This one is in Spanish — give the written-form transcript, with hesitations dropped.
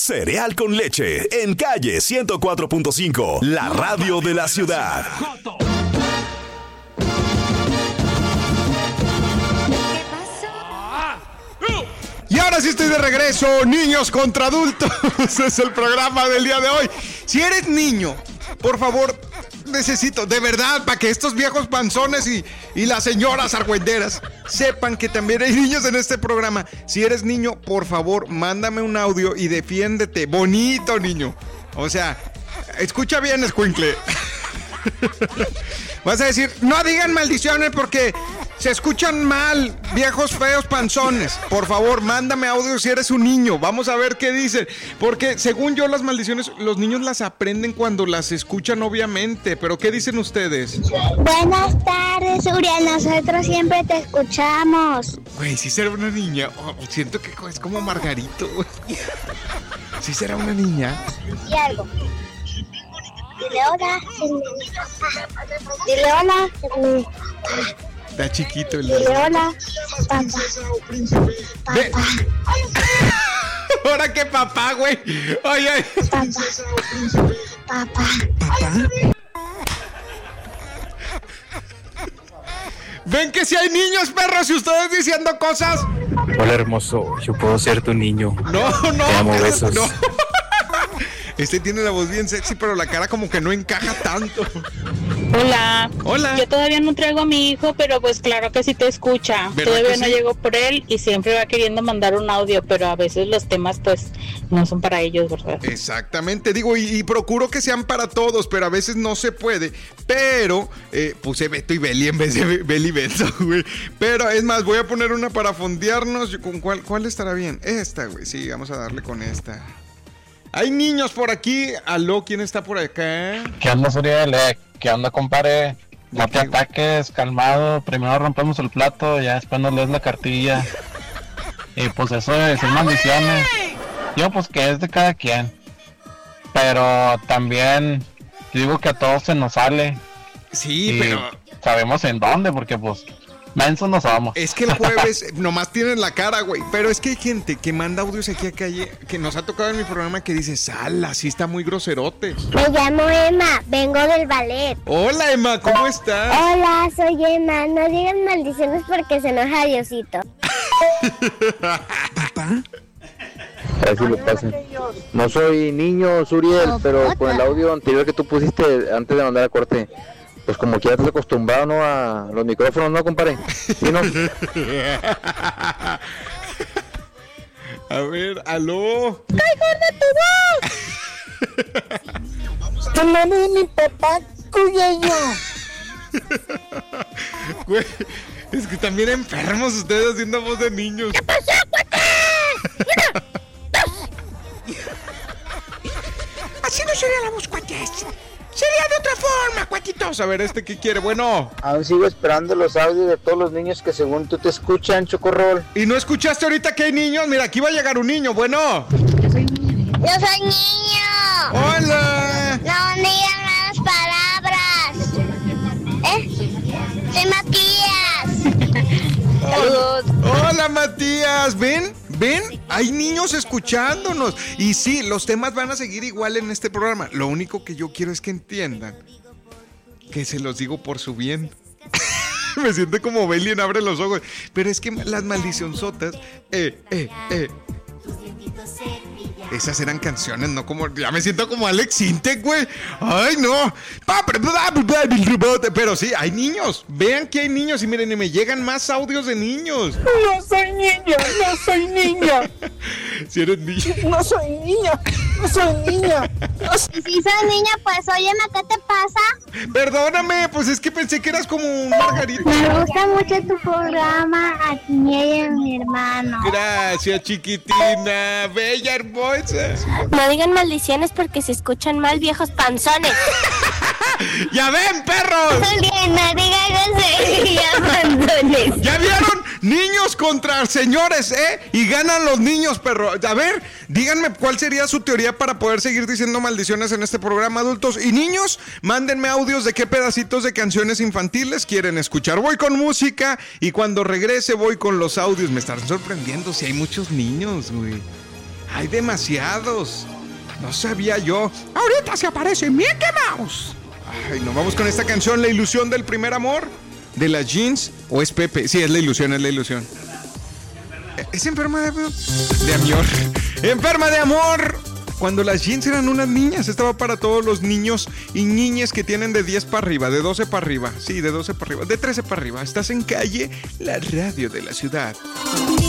Cereal con leche en calle 104.5, la radio de la ciudad. Y ahora sí estoy de regreso, Niños contra Adultos. Es el programa del día de hoy. Si eres niño, por favor, necesito, de verdad, para que estos viejos panzones y las señoras argüenderas sepan que también hay niños en este programa. Si eres niño, por favor, mándame un audio y defiéndete. Bonito, niño. O sea, escucha bien, escuincle. Vas a decir, no digan maldiciones porque se escuchan mal, viejos feos panzones. Por favor, mándame audio si eres un niño. Vamos a ver qué dicen. Porque según yo, las maldiciones, los niños las aprenden cuando las escuchan, obviamente. Pero ¿qué dicen ustedes? Buenas tardes, Uriel. Nosotros siempre te escuchamos. Güey, si será una niña. Oh, siento que es como Margarito. Si será una niña. Y algo. Dile hola. Dile hola. Está chiquito el Dile hola, papá. Papá. Ahora que papá, güey. Oye. Papá. Papá. ¿Papá? ¿Ven que si hay niños, perros, y ustedes diciendo cosas? Hola, hermoso, yo puedo ser tu niño. No, Te amo, besos. no. Este tiene la voz bien sexy, pero la cara como que no encaja tanto. Hola. Hola. Yo todavía no traigo a mi hijo, pero pues claro que sí te escucha. Todavía no llego por él y siempre va queriendo mandar un audio, pero a veces los temas pues no son para ellos, ¿verdad? Exactamente, digo, y procuro que sean para todos, pero a veces no se puede. Pero puse Beto y Beli en vez de Beli y Beto, güey. Pero es más, voy a poner una para fondearnos. ¿Con cuál estará bien? Esta, güey, sí, vamos a darle con esta. Hay niños por aquí. Aló, ¿quién está por acá? ¿Qué onda, Suriel? ¿Qué onda, compadre? No te ataques, calmado. Primero rompemos el plato, ya después nos lees la cartilla. Y pues eso de decir maldiciones. Yo pues que es de cada quien. Pero también digo que a todos se nos sale. Sí, y pero sabemos en dónde, porque pues mensos no somos. es que el jueves nomás tienen la cara, güey. Pero es que hay gente que manda audios aquí a calle que nos ha tocado en mi programa que dice, sala, sí está muy groserote. Me llamo Emma, vengo del ballet. Hola, Emma, ¿cómo estás? Hola, soy Emma. No digan maldiciones porque se enoja Diosito. ¿Papá? A ver si lo pasen. No soy niño, Suriel, pero con el audio anterior que tú pusiste antes de mandar a corte, pues como que ya estás acostumbrado, ¿no? A los micrófonos, ¿no, compadre? ¿Sí, no? A ver, aló. Tu mamá y mi papá, cuyo. Güey, es que también enfermos ustedes haciendo voz de niños. ¿Qué pasó, cuate? Así no sería la voz, cuates. Sería de otra forma, cuatitos. A ver, ¿qué quiere? Bueno. Aún sigo esperando los audios de todos los niños que según tú te escuchan, Chocorrol. ¿Y no escuchaste ahorita que hay niños? Mira, aquí va a llegar un niño, bueno. Yo soy niño. Hola. No digan malas palabras. Soy Matías. Saludos. Hola, Matías. ¿Ven? Hay niños escuchándonos. Y sí, los temas van a seguir igual en este programa. Lo único que yo quiero es que entiendan que se los digo por su bien. Me siento como Beli en Abre los Ojos. Pero es que las maldicionzotas esas eran canciones, no como... Ya me siento como Alex Intec, güey. Ay, no. Pero sí, hay niños. Vean que hay niños y miren, y me llegan más audios de niños. No soy niña. Si eres niño. No soy niña. Y si soy niña, pues óyeme, ¿qué te pasa? Perdóname, pues es que pensé que eras como un Margarito. Me gusta mucho tu programa, aquí y a mi hermano. Gracias, chiquitina. Bella, hermosa. No digan maldiciones porque se escuchan mal, viejos panzones. ¡Ya ven, perros! Bien, no digan panzones. ¿Ya vieron? Niños contra señores, Y ganan los niños, perro. A ver, díganme cuál sería su teoría para poder seguir diciendo maldiciones en este programa, adultos y niños. Mándenme audios de qué pedacitos de canciones infantiles quieren escuchar. Voy con música y cuando regrese voy con los audios. Me están sorprendiendo si hay muchos niños, güey. Hay demasiados. No sabía yo. Ahorita se aparece Mickey Mouse. Ay, nos vamos con esta canción, La Ilusión del Primer Amor, de las Jeans. ¿O es Pepe? Sí, es La Ilusión, es La Ilusión. ¿Es enferma de amor? De amor. Enferma de amor. Cuando las Jeans eran unas niñas, estaba para todos los niños y niñas que tienen de 10 para arriba, de 12 para arriba. Sí, de 12 para arriba, de 13 para arriba. Estás en Calle, la radio de la ciudad.